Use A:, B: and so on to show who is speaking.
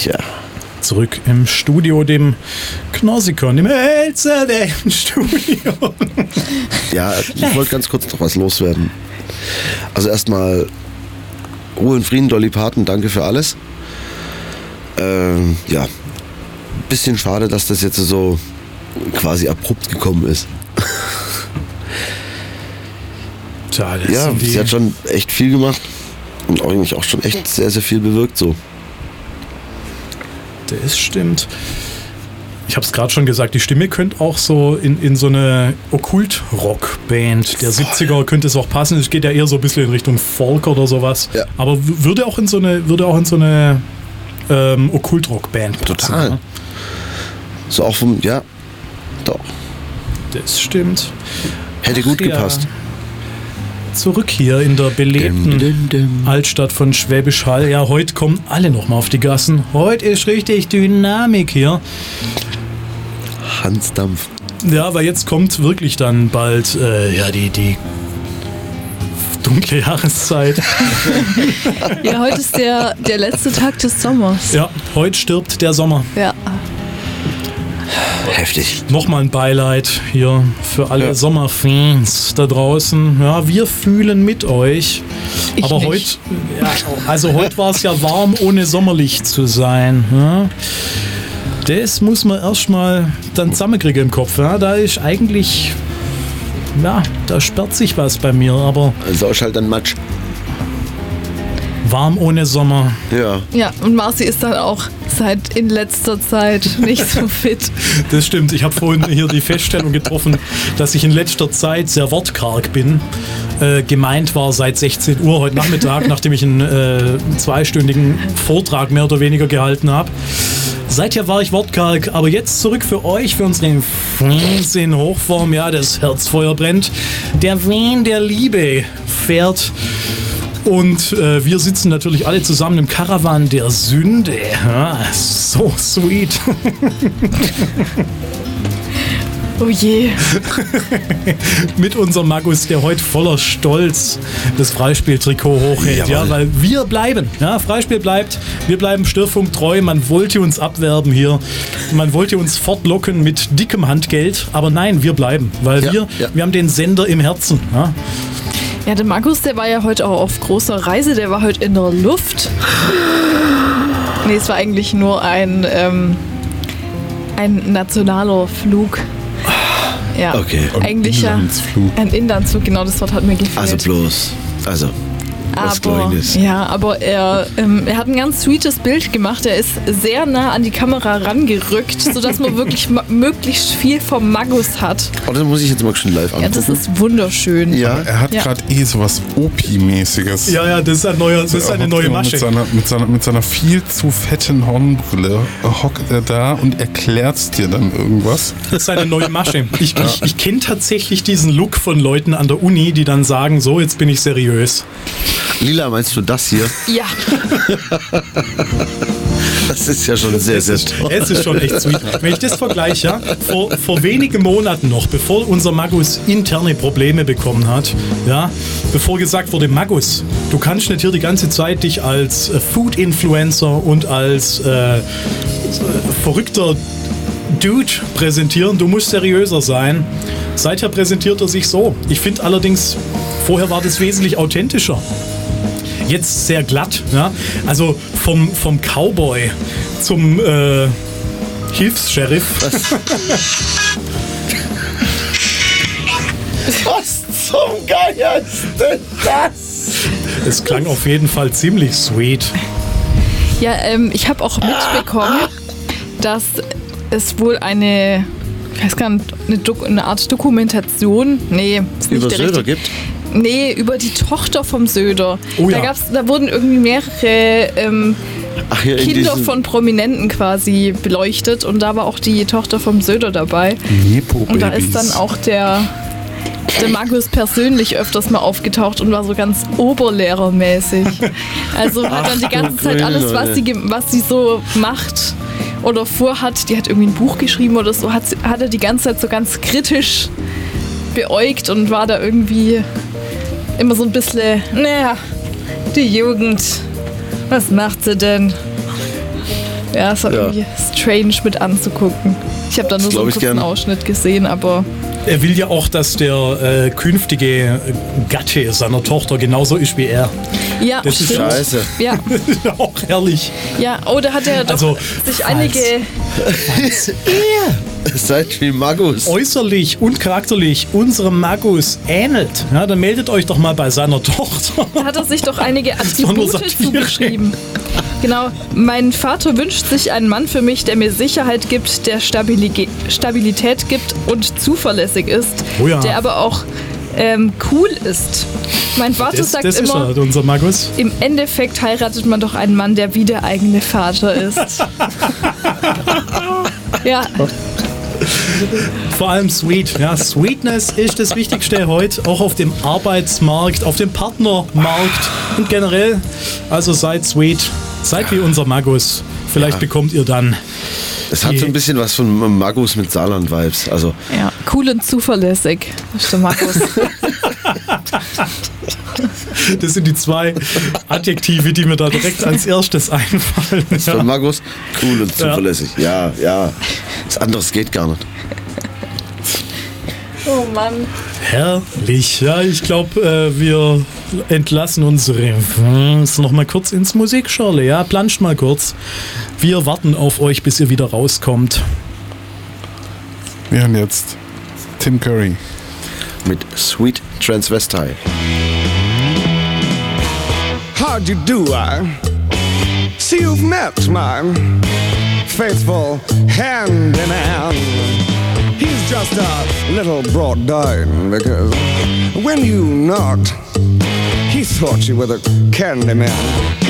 A: Tja.
B: Zurück im Studio, dem Knorsikon, dem Hälzer im Studio.
A: Ja, ich wollte ganz kurz noch was loswerden. Also erstmal Ruhe und Frieden, Dolly Parton, danke für alles. Ja, bisschen schade, dass das jetzt so quasi abrupt gekommen ist.
B: Tja,
A: ja, sie hat schon echt viel gemacht und eigentlich auch schon echt sehr, sehr viel bewirkt so.
B: Das stimmt. Ich habe es gerade schon gesagt, die Stimme könnte auch so in so eine Okkult-Rock-Band der 70er könnte es auch passen. Es geht ja eher so ein bisschen in Richtung Folk oder sowas. Ja. Aber würde auch in so eine Okkult-Rock-Band passen.
A: Total. Ne? So auch vom, ja, doch.
B: Das stimmt.
A: Hätte gut gepasst.
B: Zurück hier in der belebten Altstadt von Schwäbisch Hall. Ja, heute kommen alle nochmal auf die Gassen. Heute ist richtig Dynamik hier.
A: Hansdampf.
B: Ja, weil jetzt kommt wirklich dann bald die dunkle Jahreszeit.
C: Ja, heute ist der letzte Tag des Sommers.
B: Ja, heute stirbt der Sommer.
C: Ja.
A: Heftig.
B: Nochmal ein Beileid hier für alle Sommerfans da draußen. Ja, wir fühlen mit euch. Aber heute, heute war es ja warm, ohne sommerlich zu sein. Ja. Das muss man erstmal dann zusammenkriegen im Kopf. Ja. Da ist eigentlich, da sperrt sich was bei mir, aber...
A: Also ist halt dann Matsch.
B: Warm ohne Sommer.
A: Ja.
C: Ja, und Marci ist dann auch in letzter Zeit nicht so fit.
B: Das stimmt. Ich habe vorhin hier die Feststellung getroffen, dass ich in letzter Zeit sehr wortkarg bin. Gemeint war seit 16 Uhr heute Nachmittag, nachdem ich einen zweistündigen Vortrag mehr oder weniger gehalten habe. Seither war ich wortkarg, aber jetzt zurück für euch, für unseren Fans in Hochform. Ja, das Herzfeuer brennt. Der Wehen der Liebe fährt. Und wir sitzen natürlich alle zusammen im Karawan der Sünde. Ja, so sweet.
C: Oh je.
B: Mit unserem Magus, der heute voller Stolz das Freispieltrikot hochhält. Ja, weil wir bleiben. Ja, Freispiel bleibt. Wir bleiben Störfunk treu. Man wollte uns abwerben hier. Man wollte uns fortlocken mit dickem Handgeld. Aber nein, wir bleiben. Weil wir haben den Sender im Herzen. Ja.
C: Ja, der Markus, der war ja heute auch auf großer Reise, der war heute in der Luft. Nee, es war eigentlich nur ein nationaler Flug. Ja,
A: okay.
C: Eigentlich ein Inlandsflug, genau, das Wort hat mir gefehlt. Aber er hat ein ganz sweetes Bild gemacht. Er ist sehr nah an die Kamera rangerückt, sodass man wirklich möglichst viel vom Magus hat.
A: Oh, das muss ich jetzt mal schon live angucken.
C: Ja, das ist wunderschön.
D: Ja, er hat gerade sowas Opi-mäßiges.
B: Ja, das ist eine neue Masche.
D: Mit seiner viel zu fetten Hornbrille hockt er da und erklärt dir dann irgendwas.
B: Das ist eine neue Masche. Ich kenne tatsächlich diesen Look von Leuten an der Uni, die dann sagen, so, jetzt bin ich seriös.
A: Lila, meinst du das hier?
C: Ja.
A: Das ist ja schon sehr, sehr toll.
B: Es ist schon echt sweet. Wenn ich das vergleiche, ja, vor wenigen Monaten noch, bevor unser Magus interne Probleme bekommen hat, ja, bevor gesagt wurde, Magus, du kannst nicht hier die ganze Zeit dich als Food-Influencer und als verrückter Dude präsentieren, du musst seriöser sein. Seither präsentiert er sich so. Ich finde allerdings, vorher war das wesentlich authentischer. Jetzt sehr glatt. Ja? Also vom Cowboy zum Hilfs-Sheriff.
A: Was zum Geier ist denn das?
B: Es klang auf jeden Fall ziemlich sweet.
C: Ja, ich habe auch mitbekommen, dass es wohl eine Art Dokumentation, ist nicht
A: über
C: der
A: Söder
C: richtige,
A: gibt?
C: Nee, über die Tochter vom Söder.
B: Oh ja.
C: Da wurden irgendwie mehrere Kinder von Prominenten quasi beleuchtet und da war auch die Tochter vom Söder dabei. Und da ist dann auch der Magus persönlich öfters mal aufgetaucht und war so ganz oberlehrermäßig. Also hat dann die ganze Zeit alles, was sie so macht oder vorhat, die hat irgendwie ein Buch geschrieben oder so, hat er die ganze Zeit so ganz kritisch beäugt und war da irgendwie immer so ein bisschen, die Jugend, was macht sie denn? Ja, es war irgendwie strange mit anzugucken. Ich habe da nur so einen kurzen Ausschnitt gesehen, aber...
B: Er will ja auch, dass der künftige Gatte seiner Tochter genauso ist wie er.
C: Ja,
A: das ist scheiße.
C: Ja.
B: Auch herrlich.
C: Ja, da hat er doch sich einige...
A: Seid wie Magus.
B: Äußerlich und charakterlich unserem Magus ähnelt. Ja, dann meldet euch doch mal bei seiner Tochter.
C: Da hat er sich doch einige Attribute zugeschrieben. Genau, mein Vater wünscht sich einen Mann für mich, der mir Sicherheit gibt, der Stabilität gibt und zuverlässig ist, der aber auch cool ist. Mein Vater sagt immer,
B: ist unser Magus.
C: Im Endeffekt heiratet man doch einen Mann, der wie der eigene Vater ist. Ja.
B: Vor allem sweet. Ja, Sweetness ist das Wichtigste heute, auch auf dem Arbeitsmarkt, auf dem Partnermarkt und generell. Also seid sweet, seid wie unser Magus. Vielleicht bekommt ihr dann...
A: Es hat so ein bisschen was von Magus mit Saarland-Vibes. Also
C: ja, cool und zuverlässig ist der Magus.
B: Das sind die 2 Adjektive, die mir da direkt als erstes einfallen.
A: Das ist von Magus cool und zuverlässig. Ja. Das anderes geht gar nicht.
C: Oh Mann.
B: Herrlich. Ja, ich glaube, wir entlassen unsere noch mal kurz ins Musikschorle. Ja, planscht mal kurz. Wir warten auf euch, bis ihr wieder rauskommt.
D: Wir haben jetzt Tim Curry
A: mit Sweet Transvestite.
E: How do you do? I see you've met my faithful handyman. He's just a little brought down because when you knocked, he thought you were the candy man.